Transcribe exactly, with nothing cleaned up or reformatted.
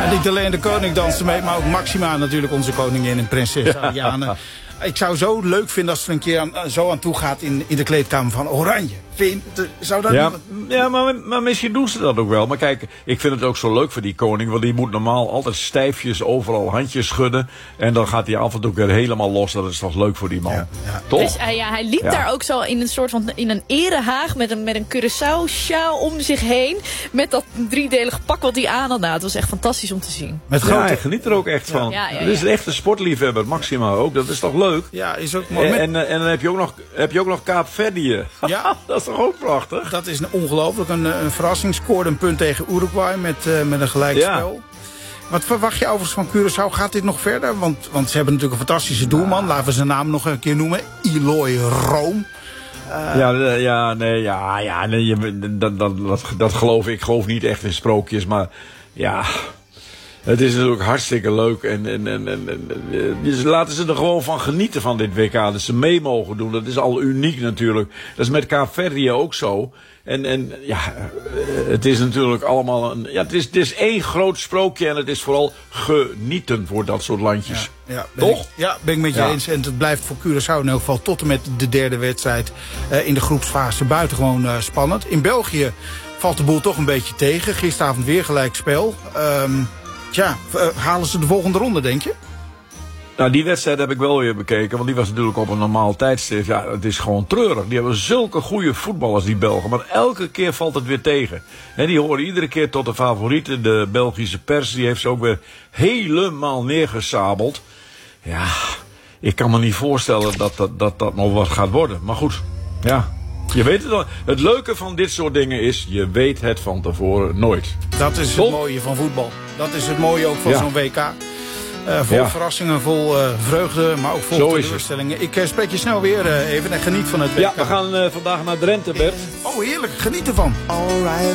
En niet alleen de koning danste mee, maar ook Maxima natuurlijk, onze koningin en prinses Ariane. Ik zou zo leuk vinden als er een keer aan, zo aan toe gaat in, in de kleedkamer van Oranje. Vind, zou dat ja, niet... ja maar, maar misschien doen ze dat ook wel. Maar kijk, ik vind het ook zo leuk voor die koning. Want die moet normaal altijd stijfjes overal handjes schudden. En dan gaat hij af en toe weer helemaal los. Dat is toch leuk voor die man. Ja, ja. Toch? Dus, uh, ja, hij liep ja. daar ook zo in een soort van in een erehaag met een, met een Curaçao-sjaal om zich heen. Met dat driedelige pak wat hij aan had. Nou, het was echt fantastisch om te zien. Met grote... Ja, hij geniet er ook echt van. Ja, ja, ja, ja. Het is echt een sportliefhebber, Maxima ook. Dat is toch leuk? Ja, is ook mooi. En, en, en dan heb je ook nog, heb je ook nog Kaapverdië. Ja. Dat is toch ook prachtig? Dat is ongelooflijk. Een, een verrassing. Scoorde een punt tegen Uruguay met, uh, met een gelijkspel. Ja. Wat verwacht je overigens van Curaçao? Gaat dit nog verder? Want, want ze hebben natuurlijk een fantastische doelman. Ja. Laten we zijn naam nog een keer noemen. Eloy Room. Uh, ja, ja, nee, ja, ja nee, je, dat, dat, dat, dat geloof ik. Ik geloof niet echt in sprookjes. Maar ja... Het is natuurlijk hartstikke leuk. En, en, en, en, en dus laten ze er gewoon van genieten van dit W K. Dat ze mee mogen doen. Dat is al uniek natuurlijk. Dat is met Kaapverdië ook zo. En, en ja, het is natuurlijk allemaal een... Ja, het is, het is één groot sprookje. En het is vooral genieten voor dat soort landjes. Ja, ja, toch? Ik, ja, ben ik met je ja. eens. En het blijft voor Curaçao in elk geval tot en met de derde wedstrijd uh, in de groepsfase buitengewoon uh, spannend. In België valt de boel toch een beetje tegen. Gisteravond weer gelijk spel. Um, Tja, halen ze de volgende ronde, denk je? Nou, die wedstrijd heb ik wel weer bekeken. Want die was natuurlijk op een normaal tijdstip. Ja, het is gewoon treurig. Die hebben zulke goede voetballers, die Belgen. Maar elke keer valt het weer tegen. En die horen iedere keer tot de favorieten. De Belgische pers, die heeft ze ook weer helemaal neergesabeld. Ja, ik kan me niet voorstellen dat dat, dat, dat nog wat gaat worden. Maar goed, ja... Je weet het al. Het leuke van dit soort dingen is, je weet het van tevoren nooit. Dat is Top. Het mooie van voetbal. Dat is het mooie ook van ja. zo'n W K. Uh, vol ja. verrassingen, vol uh, vreugde, maar ook vol teleurstellingen. Ik uh, spreek je snel weer uh, even en geniet van het W K. Ja, we gaan uh, vandaag naar Drenthe, Bert. Oh, heerlijk. Geniet ervan. All right.